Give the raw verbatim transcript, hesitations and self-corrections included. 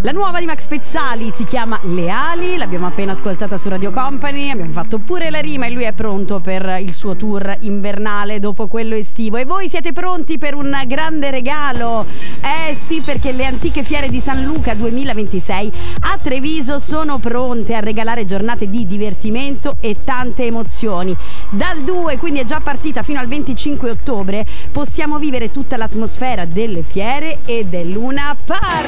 La nuova di Max Pezzali si chiama Le Ali, l'abbiamo appena ascoltata su Radio Company, abbiamo fatto pure la rima e lui è pronto per il suo tour invernale dopo quello estivo. E voi siete pronti per un grande regalo? Eh sì, perché le antiche fiere di San Luca duemilaventisei a Treviso sono pronte a regalare giornate di divertimento e tante emozioni. Dal due, quindi è già partita, fino al venticinque ottobre possiamo vivere tutta l'atmosfera delle fiere e del Luna Park.